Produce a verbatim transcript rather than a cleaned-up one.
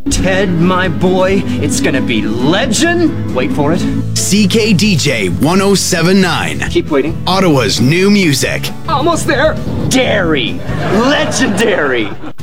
Ted, my boy, it's gonna be legend. Wait for it. C K D J one oh seven point nine. Keep waiting. Ottawa's new music. Almost there. Dairy. Legendary.